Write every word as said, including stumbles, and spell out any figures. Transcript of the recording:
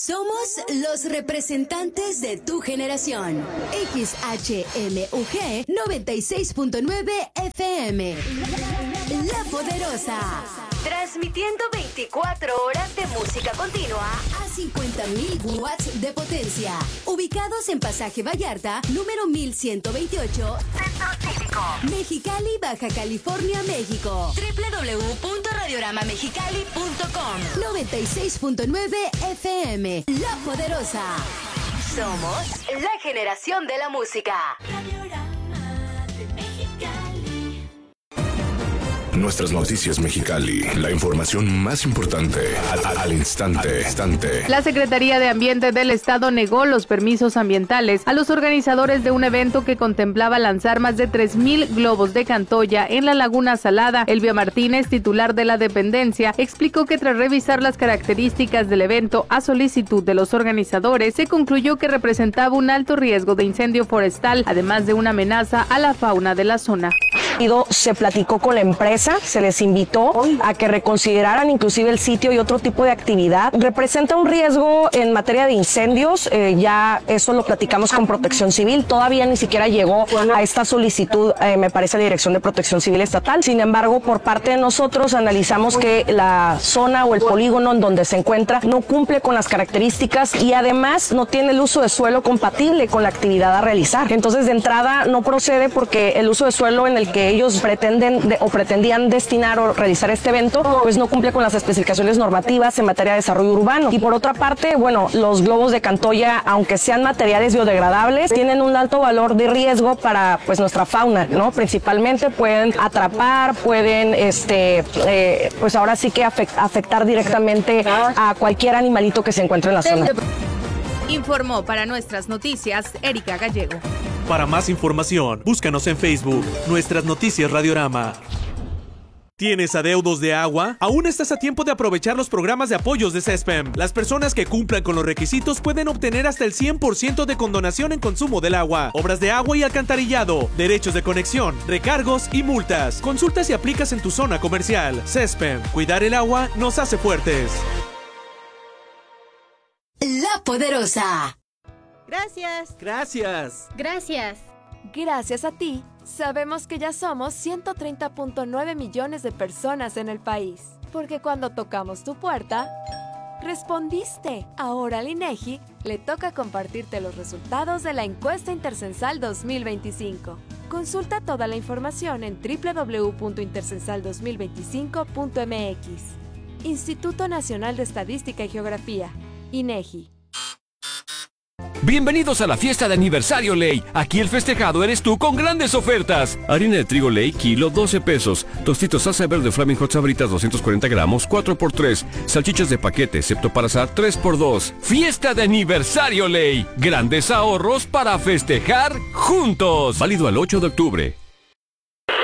Somos los representantes de tu generación. X H M U G noventa y seis punto nueve F M. La Poderosa. Transmitiendo veinticuatro horas de música continua a cincuenta mil watts de potencia. Ubicados en Pasaje Vallarta, número mil ciento veintiocho, Centro Cívico, Mexicali, Baja California, México. doble u doble u doble u punto radiorama mexicali punto com. noventa y seis punto nueve F M. La Poderosa. Somos la generación de la música. Nuestras noticias Mexicali, la información más importante al, al instante, al instante. La Secretaría de Ambiente del Estado negó los permisos ambientales a los organizadores de un evento que contemplaba lanzar más de tres mil globos de Cantoya en la Laguna Salada. Elvia Martínez, titular de la dependencia, explicó que tras revisar las características del evento a solicitud de los organizadores, se concluyó que representaba un alto riesgo de incendio forestal, además de una amenaza a la fauna de la zona. Se platicó con la empresa, se les invitó a que reconsideraran inclusive el sitio y otro tipo de actividad. Representa un riesgo en materia de incendios, eh, ya eso lo platicamos con Protección Civil, todavía ni siquiera llegó a esta solicitud, eh, me parece, la Dirección de Protección Civil Estatal. Sin embargo, por parte de nosotros analizamos que la zona o el polígono en donde se encuentra no cumple con las características y además no tiene el uso de suelo compatible con la actividad a realizar. Entonces, de entrada no procede porque el uso de suelo en el que ellos pretenden de, o pretendían destinar o realizar este evento, pues no cumple con las especificaciones normativas en materia de desarrollo urbano. Y por otra parte, bueno, los globos de Cantoya, aunque sean materiales biodegradables, tienen un alto valor de riesgo para pues nuestra fauna, ¿no? Principalmente pueden atrapar, pueden, este, eh, pues ahora sí que afect, afectar directamente a cualquier animalito que se encuentre en la zona. Informó para Nuestras Noticias Erika Gallego. Para más información, búscanos en Facebook, Nuestras Noticias Radiorama. ¿Tienes adeudos de agua? Aún estás a tiempo de aprovechar los programas de apoyos de CESPEM. Las personas que cumplan con los requisitos pueden obtener hasta el cien por ciento de condonación en consumo del agua, obras de agua y alcantarillado, derechos de conexión, recargos y multas. Consulta si aplicas en tu zona comercial. CESPEM, cuidar el agua nos hace fuertes. La Poderosa. Gracias. Gracias. Gracias. Gracias a ti, sabemos que ya somos ciento treinta punto nueve millones de personas en el país. Porque cuando tocamos tu puerta, respondiste. Ahora al INEGI le toca compartirte los resultados de la encuesta intercensal dos mil veinticinco. Consulta toda la información en doble u doble u doble u punto intercensal dos mil veinticinco punto m x. Instituto Nacional de Estadística y Geografía, INEGI. Bienvenidos a la fiesta de aniversario Ley. Aquí el festejado eres tú con grandes ofertas. Harina de trigo Ley, kilo, doce pesos. Tostitos salsa verde Flaming Hot Sabritas, doscientos cuarenta gramos, cuatro por tres. Salchichas de paquete, excepto para asar, tres por dos. Fiesta de aniversario Ley. Grandes ahorros para festejar juntos. Válido al ocho de octubre.